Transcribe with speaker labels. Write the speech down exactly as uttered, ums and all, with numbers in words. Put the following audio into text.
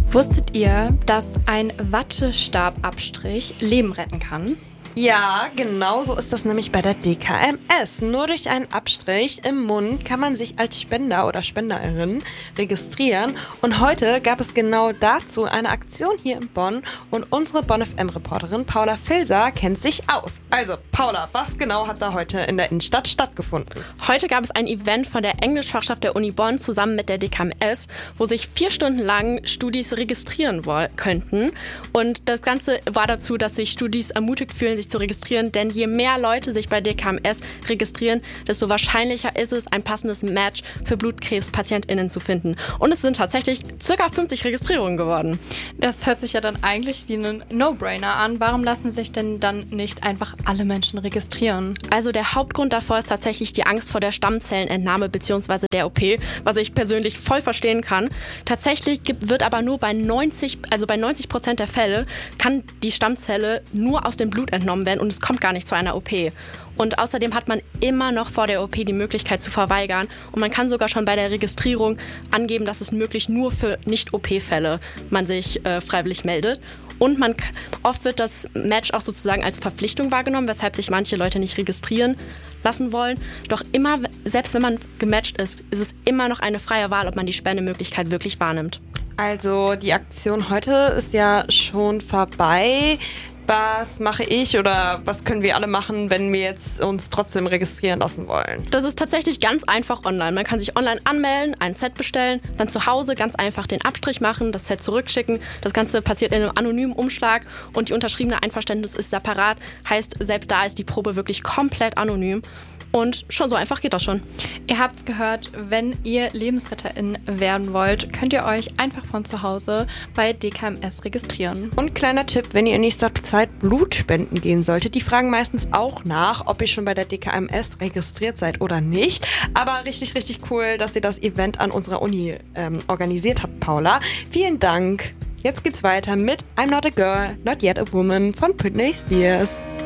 Speaker 1: Wusstet ihr, dass ein Wattestababstrich Leben retten kann?
Speaker 2: Ja, genau so ist das nämlich bei der D K M S. Nur durch einen Abstrich im Mund kann man sich als Spender oder Spenderin registrieren. Und heute gab es genau dazu eine Aktion hier in Bonn und unsere Bonn F M-Reporterin Paula Filser kennt sich aus. Also Paula, was genau hat da heute in der Innenstadt stattgefunden?
Speaker 3: Heute gab es ein Event von der Englischfachschaft der Uni Bonn zusammen mit der D K M S, wo sich vier Stunden lang Studis registrieren woll- könnten. Und das Ganze war dazu, dass sich Studis ermutigt fühlen, sich zu registrieren, denn je mehr Leute sich bei D K M S registrieren, desto wahrscheinlicher ist es, ein passendes Match für BlutkrebspatientInnen zu finden. Und es sind tatsächlich ca. fünfzig Registrierungen geworden.
Speaker 1: Das hört sich ja dann eigentlich wie ein No-Brainer an. Warum lassen sich denn dann nicht einfach alle Menschen registrieren?
Speaker 3: Also der Hauptgrund davor ist tatsächlich die Angst vor der Stammzellenentnahme bzw. der O P, was ich persönlich voll verstehen kann. Tatsächlich gibt, wird aber nur bei neunzig, also bei neunzig Prozent der Fälle kann die Stammzelle nur aus dem Blut entnommen werden und es kommt gar nicht zu einer O P. Und außerdem hat man immer noch vor der O P die Möglichkeit zu verweigern und man kann sogar schon bei der Registrierung angeben, dass es möglich nur für Nicht-O P-Fälle man sich äh, freiwillig meldet. Und man, oft wird das Match auch sozusagen als Verpflichtung wahrgenommen, weshalb sich manche Leute nicht registrieren lassen wollen. Doch immer, selbst wenn man gematcht ist, ist es immer noch eine freie Wahl, ob man die Spendemöglichkeit wirklich wahrnimmt.
Speaker 2: Also die Aktion heute ist ja schon vorbei. Was mache ich oder was können wir alle machen, wenn wir jetzt uns trotzdem registrieren lassen wollen?
Speaker 3: Das ist tatsächlich ganz einfach online. Man kann sich online anmelden, ein Set bestellen, dann zu Hause ganz einfach den Abstrich machen, das Set zurückschicken. Das Ganze passiert in einem anonymen Umschlag und die unterschriebene Einverständnis ist separat. Heißt, selbst da ist die Probe wirklich komplett anonym. Und schon so einfach geht das schon.
Speaker 1: Ihr habt's gehört, wenn ihr LebensretterInnen werden wollt, könnt ihr euch einfach von zu Hause bei D K M S registrieren.
Speaker 2: Und kleiner Tipp, wenn ihr in nächster Zeit Blut spenden gehen solltet, die fragen meistens auch nach, ob ihr schon bei der D K M S registriert seid oder nicht. Aber richtig, richtig cool, dass ihr das Event an unserer Uni ähm, organisiert habt, Paula. Vielen Dank. Jetzt geht's weiter mit I'm Not a Girl, Not Yet a Woman von Britney Spears.